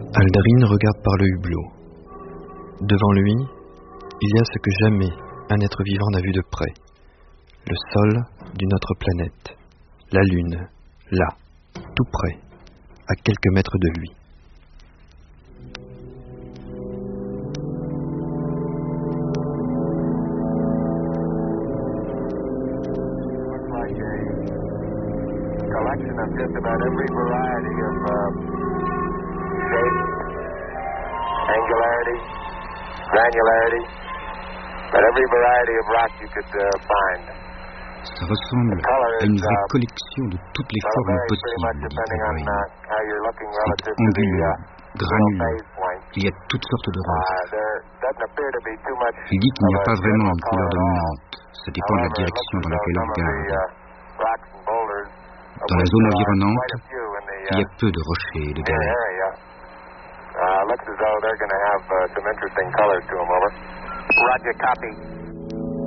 Aldrin regarde par le hublot. Devant lui, il y a ce que jamais un être vivant n'a vu de près. Le sol d'une autre planète. La Lune, là, tout près, à quelques mètres de lui. Collection of just about every variety of shape, angularity, granularity, but every variety of rock you could find. Ça ressemble à une vraie collection de toutes les formes possibles, dit Aldrin. C'est anguleux, granuleux, il y a toutes sortes de roches. Il dit qu'il n'y a pas vraiment une couleur dominante, ça dépend de la direction dans laquelle on regarde. Dans la zone environnante, il y a peu de rochers et de galets. Looks as though they're going to have some interesting colors to them, over. Roger, copy.